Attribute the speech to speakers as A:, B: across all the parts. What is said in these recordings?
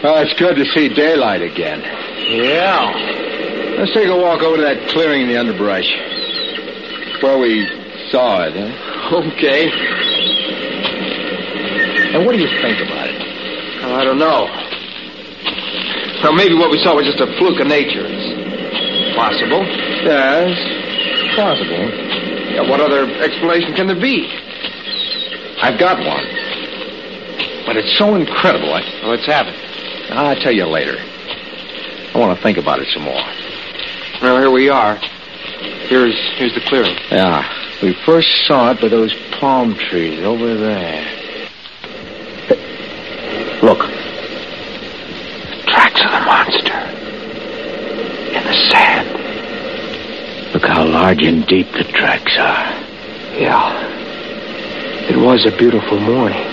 A: Oh, it's good to see daylight again.
B: Yeah.
A: Let's take a walk over to that clearing in the underbrush. Where we saw it, huh?
B: Okay.
A: And what do you think about it?
B: Oh, I don't know. Well, maybe what we saw was just a fluke of nature. It's possible.
A: Yes, possible.
B: Yeah, what other explanation can there be?
A: I've got one. But it's so incredible.
B: Let's have it.
A: I'll tell you later. I want to think about it some more.
B: Well, here we are. Here's the clearing.
A: Yeah. We first saw it by those palm trees over there. Look.
B: Tracks of the monster. In the sand.
A: Look how large and deep the tracks are.
B: Yeah. It was a beautiful morning.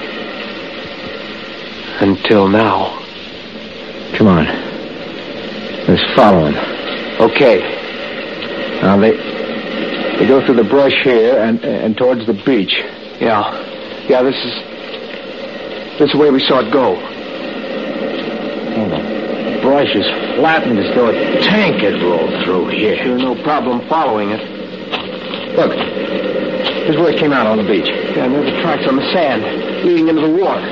B: Until now.
A: Come on. Let's follow him.
B: Okay.
A: Now, they go through the brush here and towards the beach.
B: Yeah. Yeah, this is the way we saw it go.
A: Oh, the brush is flattened as though a tank had rolled through here.
B: There's no problem following it.
A: Look. Here's where it came out on the beach.
B: Yeah, and there are the tracks on the sand leading into the water.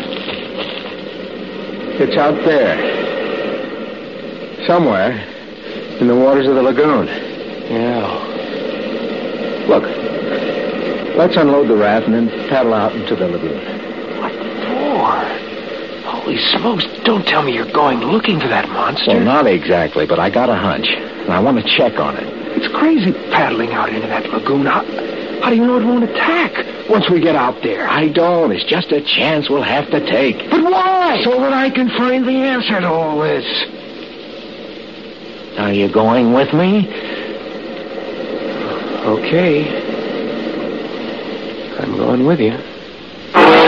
A: It's out there. Somewhere in the waters of the lagoon.
B: Yeah.
A: Look. Let's unload the raft and then paddle out into the lagoon.
B: What for? Holy smokes, don't tell me you're going looking for that monster.
A: Well, not exactly, but I got a hunch. And I want to check on it.
B: It's crazy paddling out into that lagoon. How do you know it won't attack once we get out there?
A: I don't. It's just a chance we'll have to take.
B: But why?
A: So that I can find the answer to all this. Are you going with me?
B: Okay. I'm going with you.